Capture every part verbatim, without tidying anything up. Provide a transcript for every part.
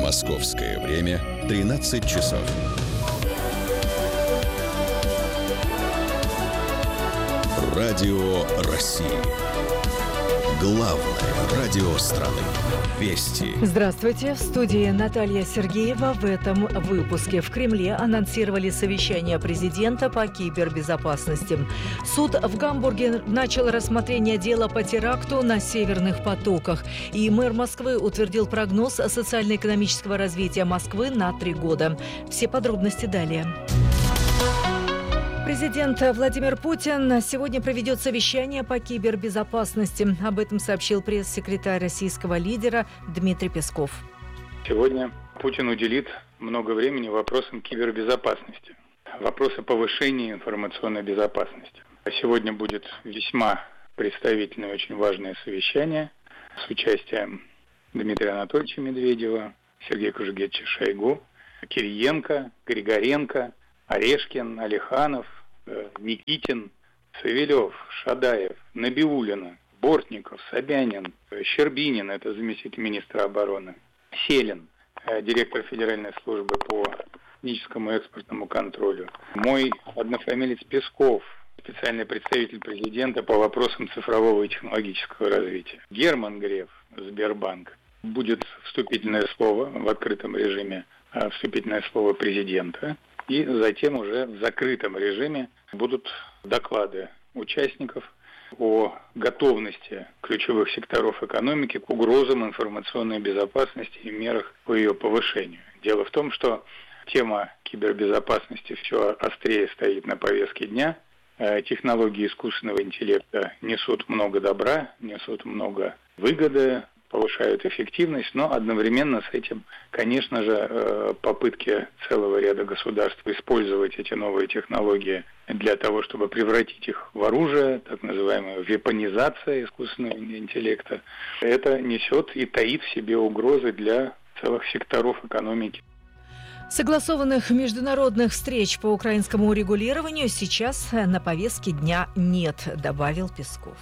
Московское время тринадцать часов. Радио России. Главное радио страны. Вести. Здравствуйте. В студии Наталья Сергеева. В этом выпуске в Кремле анонсировали совещание президента по кибербезопасности. Суд в Гамбурге начал рассмотрение дела по теракту на Северных потоках. И мэр Москвы утвердил прогноз социально-экономического развития Москвы на три года. Все подробности далее. Президент Владимир Путин сегодня проведет совещание по кибербезопасности. Об этом сообщил пресс-секретарь российского лидера Дмитрий Песков. Сегодня Путин уделит много времени вопросам кибербезопасности, вопросы повышения информационной безопасности. Сегодня будет весьма представительное, очень важное совещание с участием Дмитрия Анатольевича Медведева, Сергея Кужугетовича Шойгу, Кириенко, Григоренко, Орешкин, Алиханов, Никитин, Савельев, Шадаев, Набиуллина, Бортников, Собянин, Щербинин, это заместитель министра обороны, Селин, директор Федеральной службы по техническому и экспортному контролю, мой однофамилец Песков, специальный представитель президента по вопросам цифрового и технологического развития, Герман Греф, Сбербанк. Будет вступительное слово в открытом режиме, вступительное слово президента. И затем уже в закрытом режиме будут доклады участников о готовности ключевых секторов экономики к угрозам информационной безопасности и мерах по ее повышению. Дело в том, что тема кибербезопасности все острее стоит на повестке дня. Технологии искусственного интеллекта несут много добра, несут много выгоды, повышают эффективность, но одновременно с этим, конечно же, попытки целого ряда государств использовать эти новые технологии для того, чтобы превратить их в оружие, так называемая вепонизация искусственного интеллекта, это несет и таит в себе угрозы для целых секторов экономики. Согласованных международных встреч по украинскому урегулированию сейчас на повестке дня нет, добавил Песков.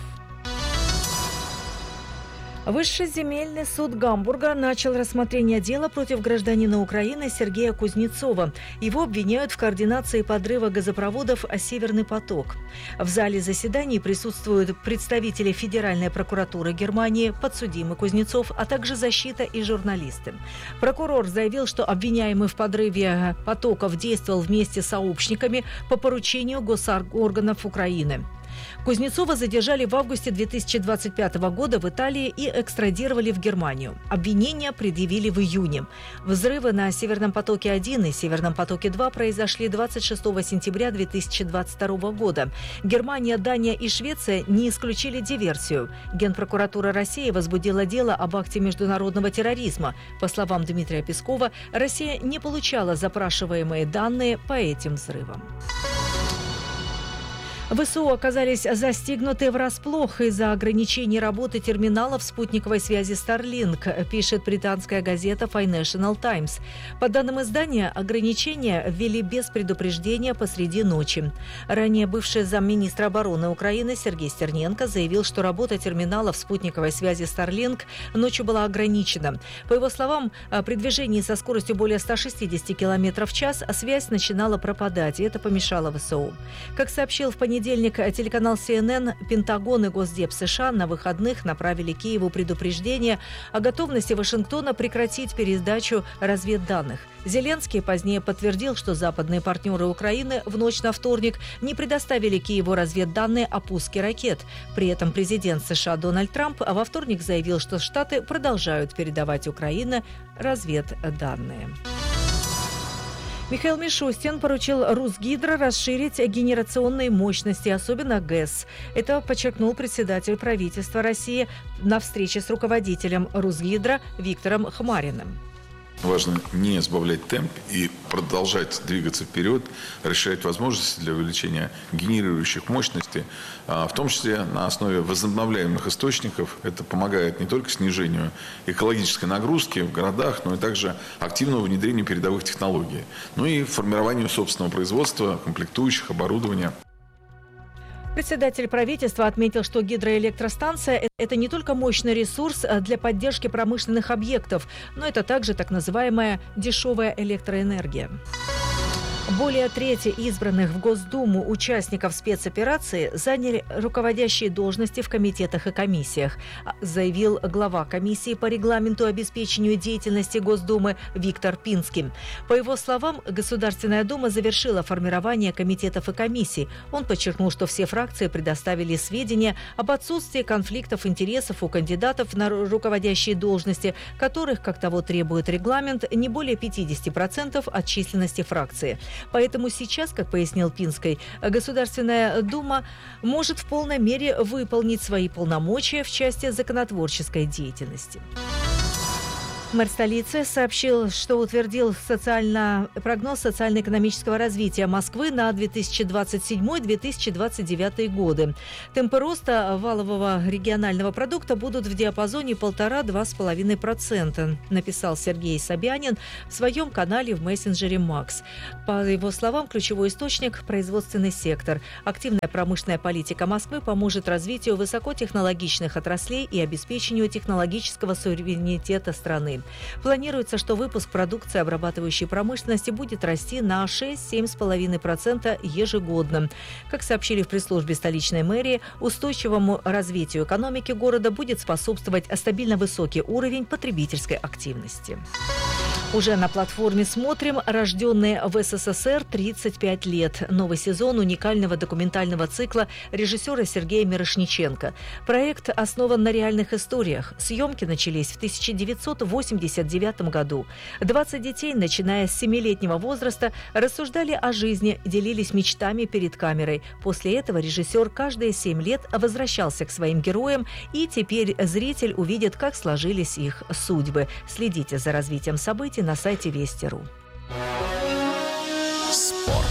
Высший земельный суд Гамбурга начал рассмотрение дела против гражданина Украины Сергея Кузнецова. Его обвиняют в координации подрыва газопроводов «Северный поток». В зале заседаний присутствуют представители Федеральной прокуратуры Германии, подсудимый Кузнецов, а также защита и журналисты. Прокурор заявил, что обвиняемый в подрыве потоков действовал вместе с сообщниками по поручению госорганов Украины. Кузнецова задержали в августе две тысячи двадцать пятого года в Италии и экстрадировали в Германию. Обвинения предъявили в июне. Взрывы на «Северном потоке-один» и «Северном потоке-два» произошли двадцать шестого сентября две тысячи двадцать второго года. Германия, Дания и Швеция не исключили диверсию. Генпрокуратура России возбудила дело об акте международного терроризма. По словам Дмитрия Пескова, Россия не получала запрашиваемые данные по этим взрывам. ВСУ оказались застигнуты врасплох из-за ограничений работы терминалов спутниковой связи Starlink, пишет британская газета Financial Times. По данным издания, ограничения ввели без предупреждения посреди ночи. Ранее бывший замминистра обороны Украины Сергей Стерненко заявил, что работа терминалов спутниковой связи Starlink ночью была ограничена. По его словам, при движении со скоростью более ста шестидесяти километров в час связь начинала пропадать, и это помешало ВСУ. Как сообщил в понедельник телеканал Си Эн Эн, Пентагон и Госдеп США на выходных направили Киеву предупреждение о готовности Вашингтона прекратить передачу разведданных. Зеленский позднее подтвердил, что западные партнеры Украины в ночь на вторник не предоставили Киеву разведданные о пуске ракет. При этом президент США Дональд Трамп во вторник заявил, что Штаты продолжают передавать Украине разведданные. Михаил Мишустин поручил Русгидро расширить генерационные мощности, особенно ГЭС. Это подчеркнул председатель правительства России на встрече с руководителем Русгидро Виктором Хмариным. Важно не сбавлять темп и продолжать двигаться вперед, расширять возможности для увеличения генерирующих мощностей, в том числе на основе возобновляемых источников. Это помогает не только снижению экологической нагрузки в городах, но и также активному внедрению передовых технологий, ну и формированию собственного производства, комплектующих, оборудования. Председатель правительства отметил, что гидроэлектростанция – это не только мощный ресурс для поддержки промышленных объектов, но это также так называемая дешевая электроэнергия. Более трети избранных в Госдуму участников спецоперации заняли руководящие должности в комитетах и комиссиях, заявил глава комиссии по регламенту обеспечению деятельности Госдумы Виктор Пинский. По его словам, Государственная Дума завершила формирование комитетов и комиссий. Он подчеркнул, что все фракции предоставили сведения об отсутствии конфликтов интересов у кандидатов на руководящие должности, которых, как того требует регламент, не более пятьдесят процентов от численности фракции. Поэтому сейчас, как пояснил Пинский, Государственная Дума может в полной мере выполнить свои полномочия в части законотворческой деятельности. Мэр столицы сообщил, что утвердил социально... прогноз социально-экономического развития Москвы на две тысячи двадцать седьмой - две тысячи двадцать девятый годы. Темпы роста валового регионального продукта будут в диапазоне полтора-два с половиной процента, написал Сергей Собянин в своем канале в мессенджере Макс. По его словам, ключевой источник – производственный сектор. Активная промышленная политика Москвы поможет развитию высокотехнологичных отраслей и обеспечению технологического суверенитета страны. Планируется, что выпуск продукции обрабатывающей промышленности будет расти на шесть - семь с половиной процента ежегодно. Как сообщили в пресс-службе столичной мэрии, устойчивому развитию экономики города будет способствовать стабильно высокий уровень потребительской активности. Уже на платформе «Смотрим», рожденные в СССР тридцать пять лет. Новый сезон уникального документального цикла режиссера Сергея Мирошниченко. Проект основан на реальных историях. Съемки начались в тысяча девятьсот восемьдесят девятом году. двадцать детей, начиная с семилетнего возраста, рассуждали о жизни, делились мечтами перед камерой. После этого режиссер каждые семь лет возвращался к своим героям, и теперь зритель увидит, как сложились их судьбы. Следите за развитием событий на сайте Вести точка ру. Спорт.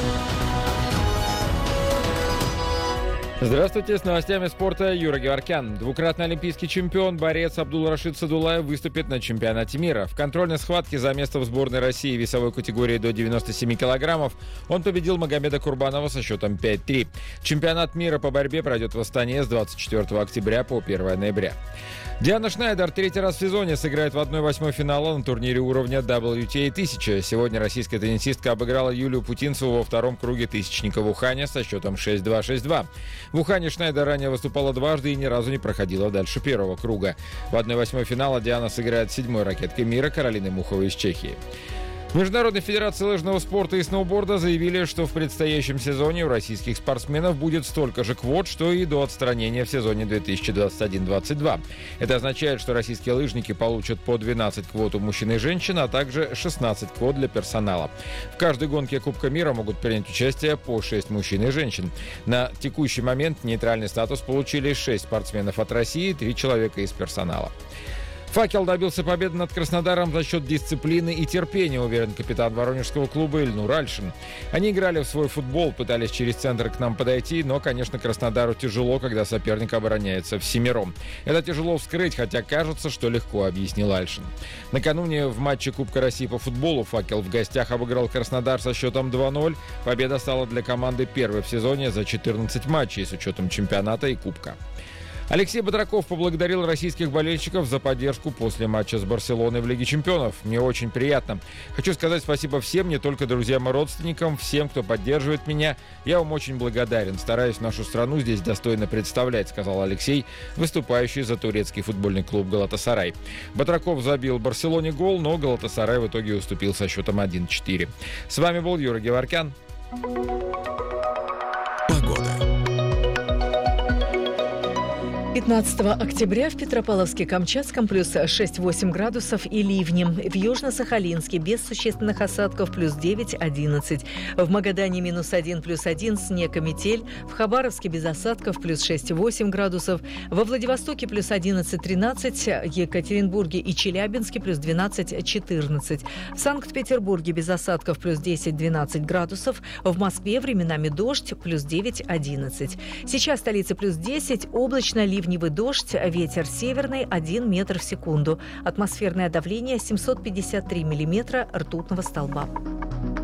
Здравствуйте, с новостями спорта Юра Геворкян. Двукратный олимпийский чемпион, борец Абдул-Рашид Садулаев выступит на чемпионате мира. В контрольной схватке за место в сборной России весовой категории до девяноста семи килограммов он победил Магомеда Курбанова со счетом пять три. Чемпионат мира по борьбе пройдет в Астане с двадцать четвёртого октября по первого ноября. Диана Шнайдер третий раз в сезоне сыграет в одна восьмая финала на турнире уровня дабл ю ти эй тысяча. Сегодня российская теннисистка обыграла Юлию Путинцеву во втором круге тысячника в Ухане со счетом шесть два - шесть два. В Ухане Шнайдер ранее выступала дважды и ни разу не проходила дальше первого круга. В одна восьмая финала Диана сыграет с седьмой ракеткой мира Каролиной Муховой из Чехии. В Международной федерации лыжного спорта и сноуборда заявили, что в предстоящем сезоне у российских спортсменов будет столько же квот, что и до отстранения в сезоне две тысячи двадцать один - двадцать два. Это означает, что российские лыжники получат по двенадцать квот у мужчин и женщин, а также шестнадцать квот для персонала. В каждой гонке Кубка мира могут принять участие по шесть мужчин и женщин. На текущий момент нейтральный статус получили шесть спортсменов от России и три человека из персонала. «Факел» добился победы над Краснодаром за счет дисциплины и терпения, уверен капитан воронежского клуба Ильнур Альшин. Они играли в свой футбол, пытались через центр к нам подойти, но, конечно, Краснодару тяжело, когда соперник обороняется всемиром. Это тяжело вскрыть, хотя кажется, что легко, объяснил Альшин. Накануне в матче Кубка России по футболу «Факел» в гостях обыграл Краснодар со счетом два ноль. Победа стала для команды первой в сезоне за четырнадцать матчей с учетом чемпионата и Кубка. Алексей Батраков поблагодарил российских болельщиков за поддержку после матча с Барселоной в Лиге чемпионов. Мне очень приятно. Хочу сказать спасибо всем, не только друзьям и родственникам, всем, кто поддерживает меня. Я вам очень благодарен. Стараюсь нашу страну здесь достойно представлять, сказал Алексей, выступающий за турецкий футбольный клуб «Галатасарай». Батраков забил Барселоне гол, но «Галатасарай» в итоге уступил со счетом один четыре. С вами был Юра Геворкян. пятнадцатого октября в Петропавловске-Камчатском плюс шесть - восемь градусов и ливни. В Южно-Сахалинске без существенных осадков плюс девять - одиннадцать. В Магадане минус один плюс один, снег и метель. В Хабаровске без осадков плюс шесть - восемь градусов. Во Владивостоке плюс одиннадцать - тринадцать. Екатеринбурге и Челябинске плюс двенадцать - четырнадцать. В Санкт-Петербурге без осадков плюс десять - двенадцать градусов. В Москве временами дождь плюс девять - одиннадцать. Сейчас в столице плюс десять, облачно, ливневый дождь, ветер северный один метр в секунду. Атмосферное давление семьсот пятьдесят три миллиметра ртутного столба.